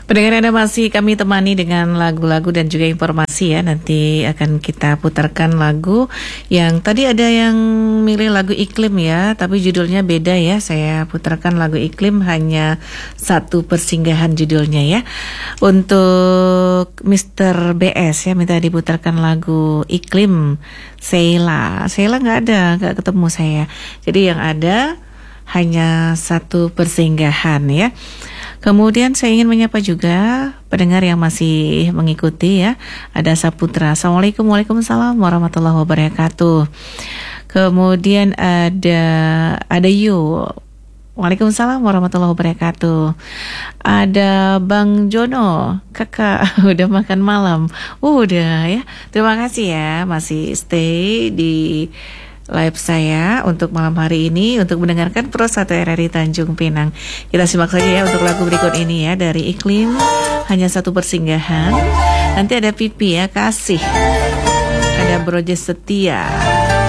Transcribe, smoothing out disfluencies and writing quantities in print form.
Pendengar Anda masih kami temani dengan lagu-lagu dan juga informasi ya. Nanti akan kita putarkan lagu yang tadi ada yang milih lagu Iklim ya, tapi judulnya beda ya. Saya putarkan lagu Iklim, hanya satu persinggahan judulnya ya. Untuk Mr. BS ya, minta diputarkan lagu Iklim. Sheila nggak ketemu saya. Jadi yang ada hanya satu persinggahan ya. Kemudian saya ingin menyapa juga pendengar yang masih mengikuti ya. Ada Saputra. Assalamualaikum, waalaikumsalam warahmatullahi wabarakatuh. Kemudian ada Yu. Waalaikumsalam warahmatullahi wabarakatuh. Ada Bang Jono, kakak udah makan malam. Udah ya. Terima kasih ya masih stay di live saya untuk malam hari ini untuk mendengarkan Pro 1 RRI Tanjung Pinang. Kita simak saja ya untuk lagu berikut ini ya, dari Iklim, hanya satu persinggahan. Nanti ada Pipi ya, Kasih. Ada Broje Setia.